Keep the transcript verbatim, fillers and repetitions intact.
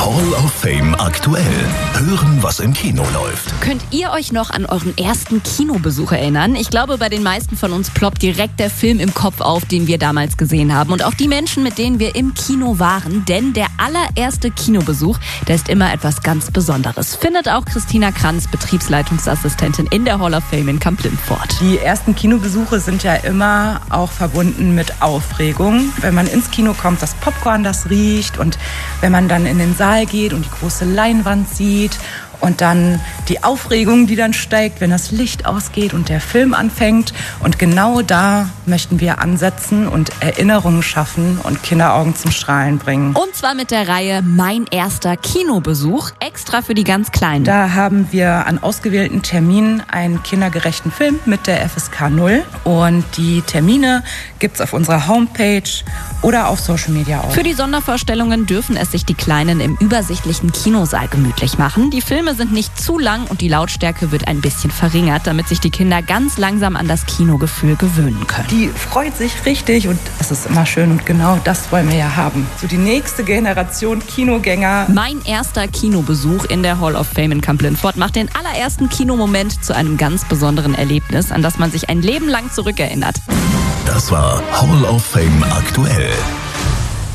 Hall of Fame aktuell. Hören, was im Kino läuft. Könnt ihr euch noch an euren ersten Kinobesuch erinnern? Ich glaube, bei den meisten von uns ploppt direkt der Film im Kopf auf, den wir damals gesehen haben. Und auch die Menschen, mit denen wir im Kino waren. Denn der allererste Kinobesuch, der ist immer etwas ganz Besonderes. Findet auch Christina Kranz, Betriebsleitungsassistentin in der Hall of Fame in Kamp-Lintfort. Die ersten Kinobesuche sind ja immer auch verbunden mit Aufregung. Wenn man ins Kino kommt, das Popcorn, das riecht, und wenn man dann in den Saal geht und die große Leinwand sieht und dann die Aufregung, die dann steigt, wenn das Licht ausgeht und der Film anfängt. Und genau da möchten wir ansetzen und Erinnerungen schaffen und Kinderaugen zum Strahlen bringen. Und zwar mit der Reihe Mein erster Kinobesuch, extra für die ganz Kleinen. Da haben wir an ausgewählten Terminen einen kindergerechten Film mit der F S K null. Und die Termine gibt's auf unserer Homepage oder auf Social Media auch. Für die Sondervorstellungen dürfen es sich die Kleinen im übersichtlichen Kinosaal gemütlich machen. Die Filme sind nicht zu lang und die Lautstärke wird ein bisschen verringert, damit sich die Kinder ganz langsam an das Kinogefühl gewöhnen können. Die freut sich richtig und es ist immer schön und genau das wollen wir ja haben. So die nächste Generation Kinogänger. Mein erster Kinobesuch in der Hall of Fame in Kamp-Lintfort macht den allerersten Kinomoment zu einem ganz besonderen Erlebnis, an das man sich ein Leben lang zurückerinnert. Das war Hall of Fame aktuell.